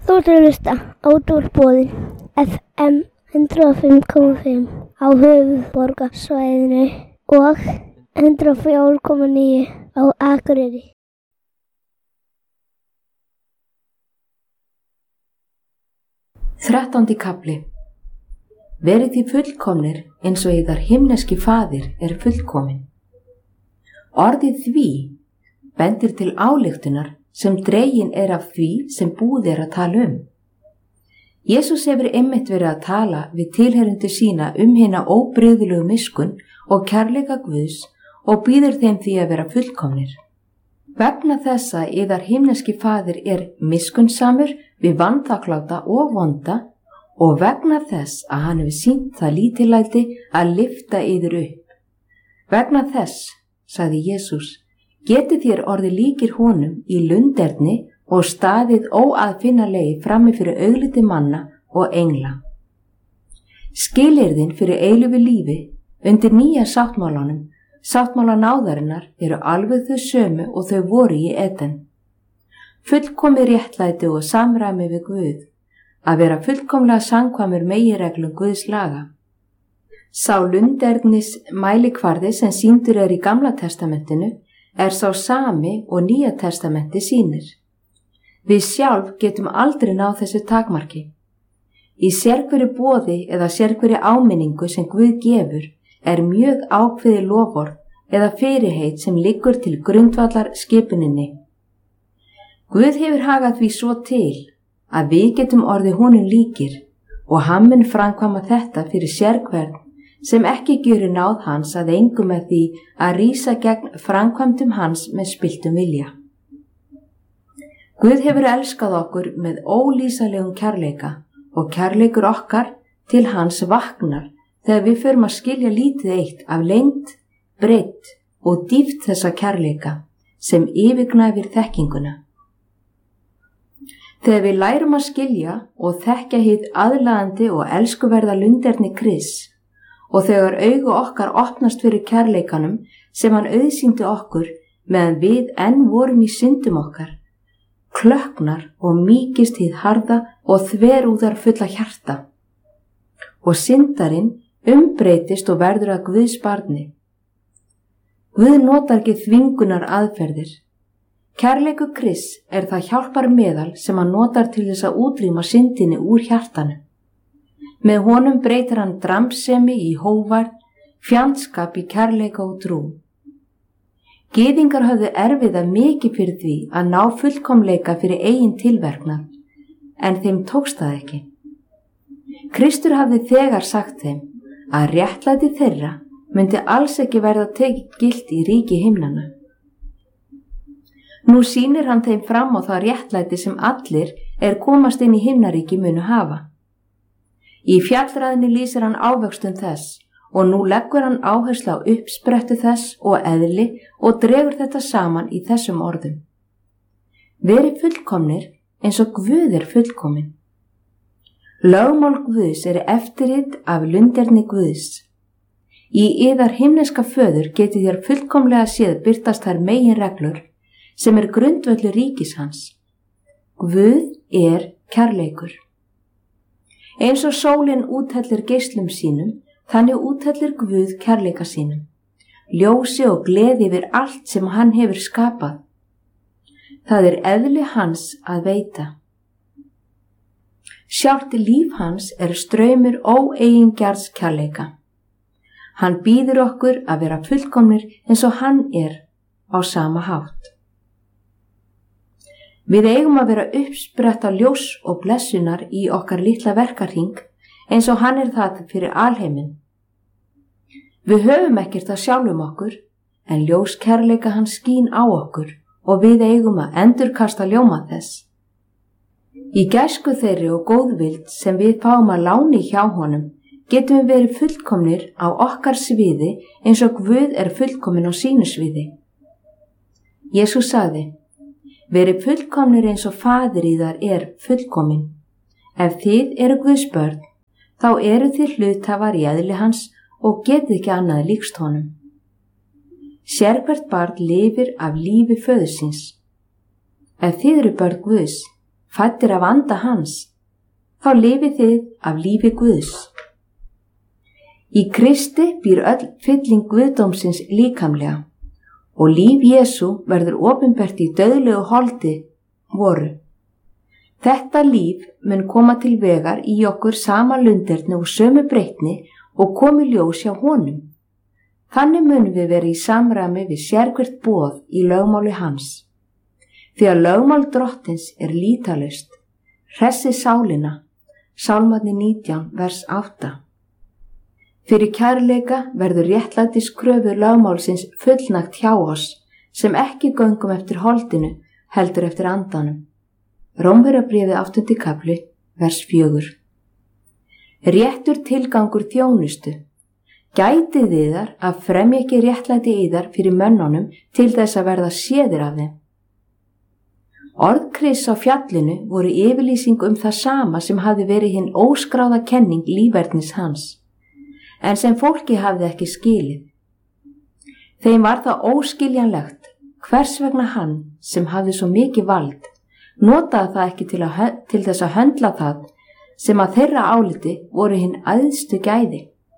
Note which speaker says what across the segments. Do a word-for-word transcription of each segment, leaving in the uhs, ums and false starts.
Speaker 1: Þú ert að hlusta á Útvarpsbóðin F M hundrað og fimm komma fimm á höfuðborgarsvæðinu og hundrað og fjögur komma níu á Akureyri.
Speaker 2: Þrettándi kafli. Verið þið fullkomnir eins og yðar himneski faðir er fullkominn. Orðið því bendir til ályktunar sem dregin er af því sem búið er að tala um. Jesús hefur einmitt verið að tala við tilheyrandi sína um hina óbrigðulegu miskunn og kærleika Guðs og býður þeim því að vera fullkomnir. Vegna þess að yðar himneski faðir er miskunnsamur við vanþakkláta og vonda og vegna þess að hann hefur sýnt það lítillæti að lyfta yður upp. Vegna þess, sagði Jesús, getið þér orðið líkir honum í lunderni og staðið óaðfinnanlegir frammi fyrir augliti manna og engla. Skilyrðin fyrir eilífu lífi undir nýja sáttmálanum, sáttmála náðarinnar, eru alveg þau sömu og þau voru í Eden. Fullkomið réttlæti og samræmi við Guð, að vera fullkomlega samkvæmur meginreglum Guðs laga. Sá lundernis mælikvarði sem sýndur er í Gamla testamentinu er sá sami og Nýja testamenti sýnir. Við sjálf getum aldrei náð þessu takmarki. Í sérhverju boði eða sérhverju áminningu sem Guð gefur er mjög ákveðið loforð eða fyrirheit sem liggur til grundvallar skipuninni. Guð hefur hagað því svo til að við getum orðið honum líkir og hann mun framkvæma þetta fyrir sérhvern sem ekki gjörir náð hans að engu með því að rísa gegn framkvæmdum hans með spilltum vilja. Guð hefur elskað okkur með ólýsalegum kærleika og kærleikur okkar til hans vaknar þegar við förum að skilja lítið eitt af lengd, breidd og dýpt þessa kærleika sem yfirgnæfir þekkinguna. Þegar við lærum að skilja og þekkja hið aðlaðandi og elskuverða lunderni Krists og þegar augu okkar opnast fyrir kærleikanum sem hann auðsýndi okkur meðan við enn vorum í syndum okkar, klökknar og mýkist hið harða og þverúðar fulla hjarta og syndarinn umbreytist og verður að Guðs barni. Guð notar ekki þvingunar aðferðir. Kærleikur Krists er það hjálpar meðal sem hann notar til þess að útrýma syndinni úr hjartanu. Með honum breytir hann dramsemi í hógværð, fjandskap í kærleika og trú. Gyðingar höfðu erfiða mikið fyrir því að ná fullkomleika fyrir eigin tilverknað, en þeim tókst það ekki. Kristur hafði þegar sagt þeim að réttlæti þeirra myndi alls ekki verða tekið gilt í ríki himnanna. Nú sýnir hann þeim fram á það réttlæti sem allir er komast inn í himnaríki munu hafa. Í fjallræðinni lýsir hann ávöxtun þess og nú leggur hann áherslu á uppsprettu þess og eðli og dregur þetta saman í þessum orðum. Verið fullkomnir eins og Guð er fullkominn. Lögmál Guðs er eftirrit af lunderni Guðs. Í yðar himneska föður getið þér fullkomlega séð birtast þær meginreglur sem er grundvöllur ríkis hans. Guð er kærleikur. Eins og sólin úthellir geislum sínum, þannig úthellir Guð kærleika sínum, ljósi og gleði yfir allt sem hann hefur skapað. Það er eðli hans að veita. Sjálft líf hans er straumur óeigingjarns kærleika. Hann býður okkur að vera fullkomnir eins og hann er á sama hátt. Við eigum að vera uppspretta ljós og blessunar í okkar litla verkarhing eins og hann er það fyrir alheiminn. Við höfum ekkert að sjálfum okkur, en ljós kærleika hans skín á okkur og við eigum að endurkasta ljóma þess. Í gæsku þeirri og góðvild sem við fáum að láni hjá honum getum við verið fullkomnir á okkar sviði eins og Guð er fullkomin á sínu sviði. Jesús sagði: Verið fullkomnir eins og faðir yðar er fullkomin. Ef þið eru Guðs börn, þá eru þið hluthafar í eðli hans og getið ekki annað líkst honum. Sérhvert barn lifir af lífi föður síns. Ef þið eru börn Guðs, fæddir af anda hans, þá lifið þið af lífi Guðs. Í Kristi býr öll fylling Guðdómsins líkamlega og líf Jesú verður opinbert í dauðlegu holdi voru. Þetta líf mun koma til vegar í okkur sama lunderni og sömu breytni og komi ljós hjá honum. Þannig munum við vera í samræmi við sérhvert boð í lögmáli hans. Því að lögmál drottins er lýtalaust, hressi sálina, Sálmarnir nítján, vers átta. Fyrir kærleika verður réttlætis kröfu lögmálsins fullnagt hjá oss, sem ekki göngum eftir holdinu, heldur eftir andanum. Rómverjabréfið áttundi kafli, vers fjögur. Réttur tilgangur þjónustu. Gætið yðar að fremja ekki réttlæti yðar fyrir mönnunum til þess að verða séðir af þeim. Orð Krists á fjallinu voru yfirlýsing um það sama sem hafði verið hinn óskráða kenning lífverðnis hans, en sem fólki hafði ekki skilið. Þeim var það óskiljanlegt hvers vegna hann, sem hafði svo mikið vald, notaði það ekki til, að, til þess að höndla það sem að þeirra áliti voru hinn æðstu gæði.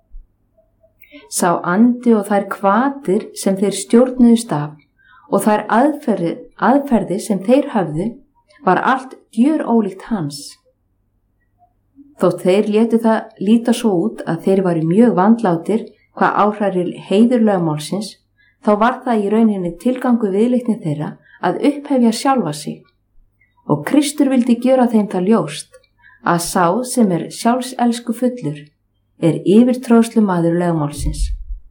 Speaker 2: Sá andi og þær hvatir sem þeir stjórnuðust af og þær aðferði, aðferði sem þeir höfðu var allt gjör ólíkt hans. Þótt þeir létu það líta svo út að þeir varu mjög vandlátir hvað áhrærir heiður lögmálsins, þá var það í rauninni tilgangu viðleitni þeirra að upphefja sjálfa sig. Og Kristur vildi gjöra þeim það ljóst að sá sem er sjálfselsku fullur er yfirtróðslu maður lögmálsins.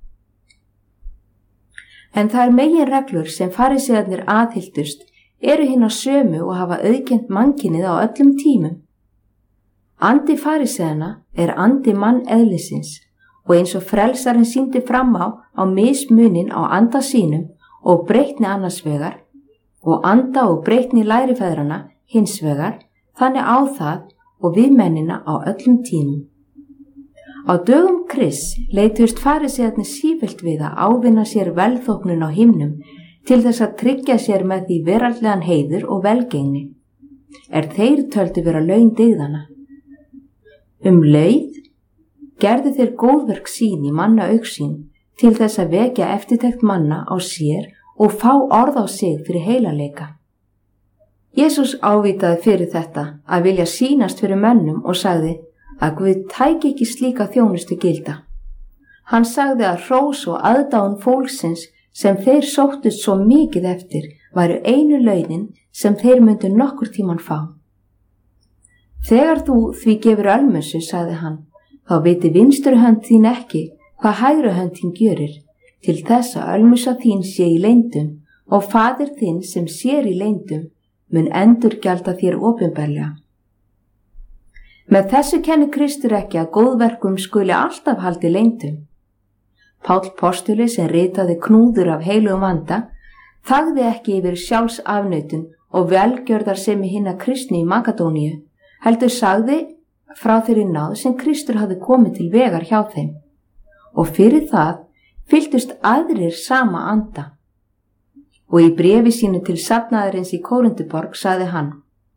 Speaker 2: En það er megin reglur sem farísearnir aðhylltust eru hina sömu og hafa auðkennt mannkynnið á öllum tímum. Andi faríseana er andi mann eðlisins og eins og frelsarinn sýndi fram á á mismunin á anda sínum og breytni annars vegar og anda og breytni lærifæðrana hins vegar, þannig á það og við mennina á öllum tímum. Á dögum Krists leituðust farísearnir sífellt við að ávinna sér velþóknun á himnum til þess að tryggja sér með því veraldlegan heiður og velgengni, er þeir töldu vera laun dygðanna. Um leið gerðu þeir góðverk sín í manna augsýn til þess að vekja eftirtekt manna á sér og fá orð á sig fyrir heilaleika. Jesús ávitaði fyrir þetta að vilja sýnast fyrir mönnum og sagði að Guð tæki ekki slíka þjónustu gilda. Hann sagði að hrós og aðdáun fólksins sem þeir sóttust svo mikið eftir væru einu launin sem þeir myndu nokkur tíman fá. Þegar þú því gefur ölmusu, sagði hann, þá viti vinstri hönd þín ekki hvað hægri hönd þín gjörir, til þess að ölmusa þín sé í leyndum og faðir þinn sem sér í leyndum mun endurgjalda þér opinberlega. Með þessu kennir Kristur ekki að góðverkum skuli alltaf haldi leyndum. Páll postuli sem ritaði knúður af heilugum anda þagði ekki yfir sjálfsafnautun og velgjörðarsemi hinna kristni í Makedóníu, heldur sagði frá þeirri náð sem Kristur hafði komið til vegar hjá þeim. Og fyrir það fylgdust aðrir sama anda. Og í bréfi sínu til safnaðarins í Kórunduborg sagði hann: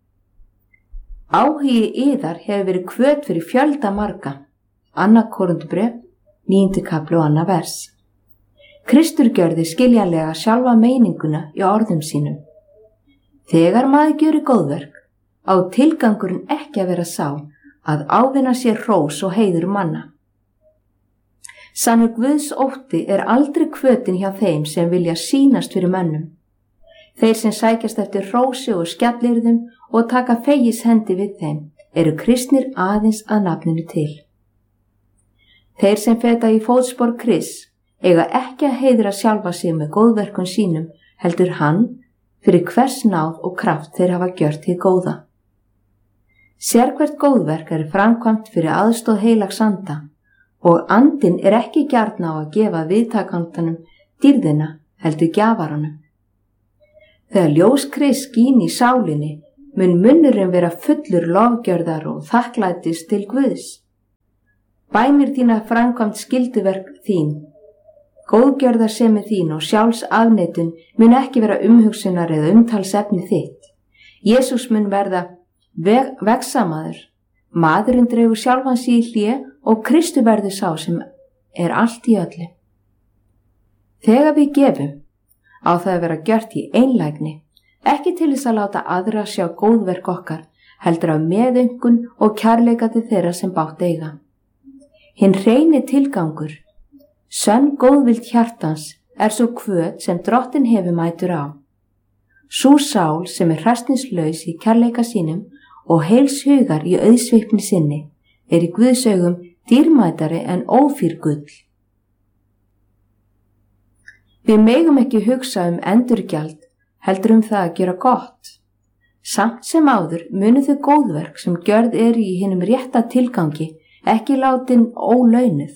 Speaker 2: Áhugi yðar hefur verið hvöt fyrir fjölda marga. Annað Kórundubréf, níundi kafli og annað vers. Kristur gjörði skiljanlega sjálfa meininguna í orðum sínum. Þegar maður gjörir góðverk, á tilgangurinn ekki að vera sá að ávinna sér hrós og heiður manna. Sannur Guðs ótti er aldrei hvötin hjá þeim sem vilja sýnast fyrir mönnum. Þeir sem sækjast eftir hrósi og skjallyrðum og taka fegis hendi við þeim eru kristnir aðeins að nafninu til. Þeir sem feta í fótspor Krists eiga ekki að heiðra sjálfa sig með góðverkun sínum, heldur hann fyrir hvers náð og kraft þeir hafa gjört hið góða. Sérhvert góðverk er framkvæmt fyrir aðstoð heilags anda og andinn er ekki gjarn á að gefa viðtakandanum dýrðina heldur gjafaranum. Þegar ljós Krists skín í sálinni mun munnurinn vera fullur lofgjörðar og þakklætis til Guðs. Bænir þína framkvæmt skylduverk þín, góðgjörðarsemi þín og sjálfsafneitun mun ekki vera umhugsunar eða umtalsefni þitt. Jesús mun verða Veg, vegsamaður, maðurinn dregur sjálfan sig í hlé og Kristur verður sá sem er allt í öllu. Þegar við gefum, á það að vera gjört í einlægni, ekki til þess að láta aðra sjá góðverk okkar, heldur af meðöngun og kærleika til þeirra sem bátt eiga. Hinn hreini tilgangur, sönn góðvild hjartans, er svo hvöt sem Drottinn hefur mætur á. Sú sál sem er hræsnislaus í kærleika sínum og heils hugar í auðsveifni sinni, er í Guðs augum dýrmætari en ófýr gull. Við megum ekki hugsa um endurgjald, heldur um það að gera gott. Samt sem áður munu þau góðverk sem gjörð eru í hinum rétta tilgangi ekki látin ólaunuð.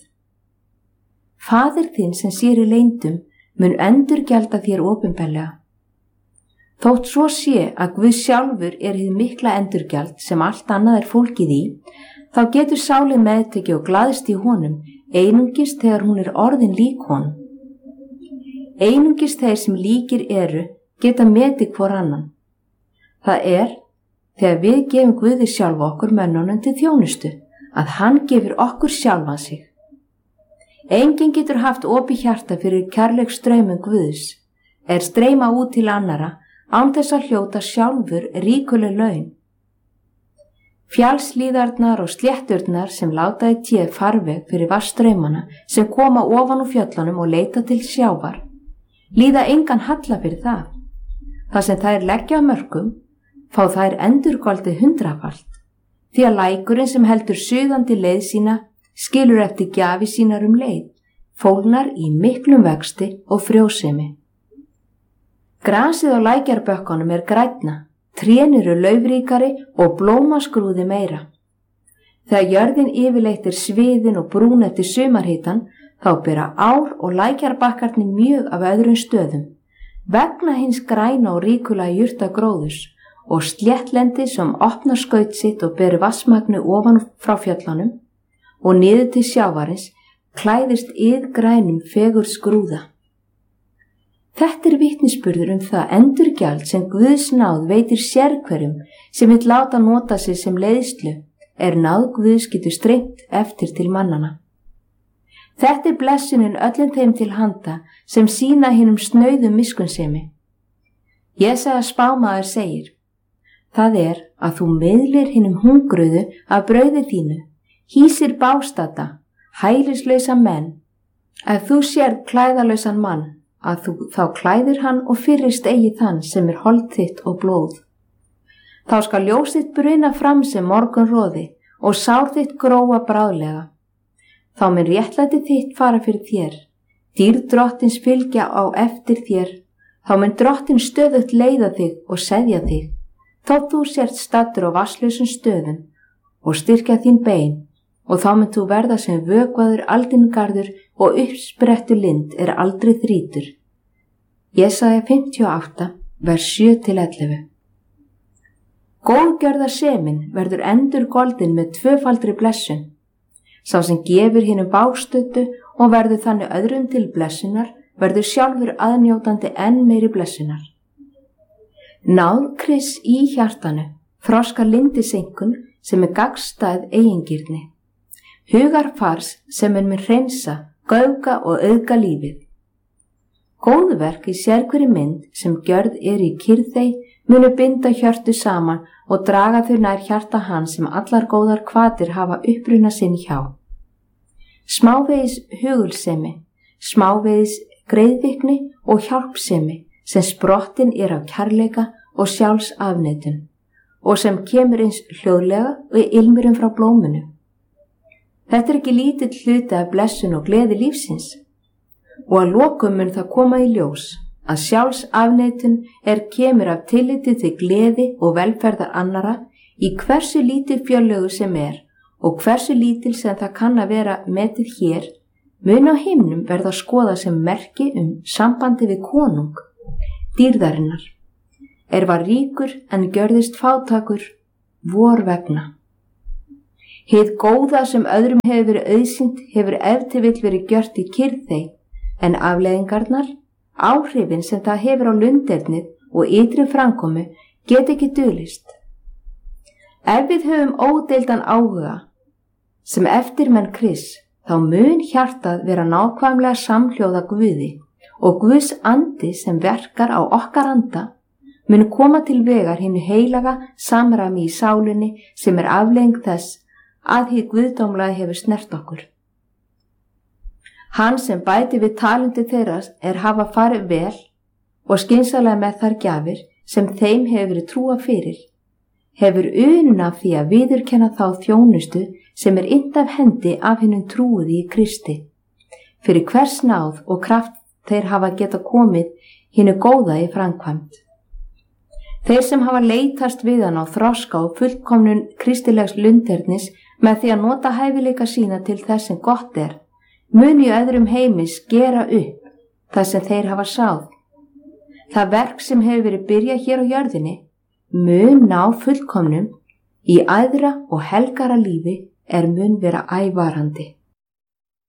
Speaker 2: Faðir þinn sem sér í leyndum mun endurgjalda þér opinberlega. Þótt svo sé að Guð sjálfur er hið mikla endurgjald sem allt annað er fólkið í, þá getur sálin meðteki og glaðst í honum einungis þegar hún er orðin lík honum. Einungis þeir sem líkir eru geta metið hvor annan. Það er þegar við gefum Guði sjálf okkur mönnunum til þjónustu, að hann gefur okkur sjálfan sig. Enginn getur haft opið hjarta fyrir kærleiksstraumum Guðs, er streyma út til annara án þess að hljóta sjálfur ríkuleg laun. Fjallslíðarnar og slétturnar sem láta í téð farveg fyrir vatnsstraumana sem koma ofan úr fjöllunum og leita til sjávar, líða engan halla fyrir það. Það sem þær leggja á mörkum, fá þær endurgoldi hundrafalt, því að lækurinn sem heldur suðandi leið sína skilur eftir gjafi sínar um leið, fólnar í miklum vexti og frjósemi. Grasið á lækjarbökkunum er grænna, trén eru laufríkari og blómaskrúði meira. Þegar jörðin yfirleitt er sviðin og brún eftir sumarhitan, þá bera ár og lækjarbakkarnir mjög af öðrum stöðum, vegna hins græna og ríkulega jurtagróðurs og sléttlendi sem opnar skaut sitt og ber vatnsmagni ofan frá fjöllunum og niður til sjávarins klæðist iðgrænum fegurð skrúða. Þetta er vitnisburður um það endurgjald sem Guðs náð veitir sérhverjum sem vill láta nota sig sem leiðslu, er náð Guðs getur strengt eftir til mannana. Þetta er blessunin öllum þeim til handa sem sýna hinum snauðum miskunnsemi. Jesaja spámaður segir, það er að þú miðlir hinum hungruðu af brauði þínu, hýsir bástata, hælislausa menn, ef þú sérð klæðalausan mann, að þú þá klæðir hann og fyrrist eigi þann sem er hold þitt og blóð. Þá skal ljós þitt bruna fram sem morgunroði og sár þitt gróa bráðlega. Þá mun réttlæti þitt fara fyrir þér, dýrð drottins fylgja á eftir þér, þá mun drottin stöðugt leiða þig og seðja þig, þótt þú sért staddur á vatnslausum stöðum og styrkja þín bein, og þá mun þú verða sem vökvaður aldingarður og uppsprettu lind er aldrei þrítur. Jesaja fimmtíu og átta, vers sjö til ellefu. Góðgjörðarsemin verður endur goldin með tvöfaldri blessun. Sá sem gefur hinum bástötu og verður þannig öðrum til blessunar, verður sjálfur aðnjótandi enn meiri blessunar. Náð Krists í hjartanu, þroskar lindisenkun sem er gagnstæð eigingirni. Hugarfars sem er með hreinsa, gauga og auðga lífið. Góðverk í sérhverri mynd sem gjörð er í kyrþey munu binda hjörtu saman og draga þau nær hjarta hans sem allar góðar hvatir hafa uppruna sinn hjá. Smávegis hugulsemi, smávegis greiðvikni og hjálpsemi sem sprottin er af kærleika og sjálfsafneitun og sem kemur eins hljóðlega og ilmurum frá blómunu. Þetta er ekki lítill hluti af blessun og gleði lífsins og að lokum mun það koma í ljós að sjálfsafneitun er kemur af tilliti til gleði og velferðar annara í hversu lítið fjörlögu sem er og hversu lítil sem það kann að vera metið hér mun á himnum verða skoða sem merki um sambandi við konung, dýrðarinnar, er var ríkur en gjörðist fátækur vor vegna. Hið góða sem öðrum hefur verið auðsýnt hefur ef til vill verið gjört í kyrþey, en afleiðingarnar, áhrifin sem það hefur á lundernið og ytri framkomu get ekki dulist. Ef við höfum ódeildan áhuga sem eftirmenn Krists, þá mun hjartað vera nákvæmlega samhljóða Guði og Guðs andi sem verkar á okkar anda mun koma til vegar hinu heilaga samræmi í sálinni sem er afleiðing þess að hið guðdómlega hefur snert okkur. Hann sem bæti við talenti þeirra er hafa farið vel og skynsamlega með þær gjafir sem þeim hefur verið trúa fyrir, hefur unun af því að viðurkenna þá þjónustu sem er innt af hendi af hinum trúuði í Kristi, fyrir hvers náð og kraft þeir hafa geta komið hinu góða í framkvæmd. Þeir sem hafa leitast við hann á þroska og fullkomnun kristilegs lundhernis með því að nota hæfileika sína til þess sem gott er, mun í öðrum heimis gera upp það sem þeir hafa sáð. Það verk sem hefur verið byrjað hér á jörðinni mun ná fullkomnum í æðra og helgara lífi er mun vera ævarandi.